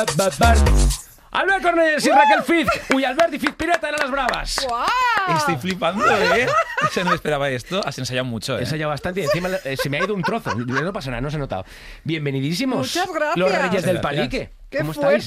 Albert Cornellers y Raquel Fiz. Uy, Albert y Fiz Pirata eran las bravas. ¡Guau! Estoy flipando, ¿eh? Se no me esperaba esto. Has ensayado mucho, ¿eh? He ensayado bastante y encima se me ha ido un trozo. No pasa nada, no se ha notado. Bienvenidísimos. Muchas gracias. Los Reyes del Gracias. Palique. ¡Qué ¿Cómo fuerte! estáis?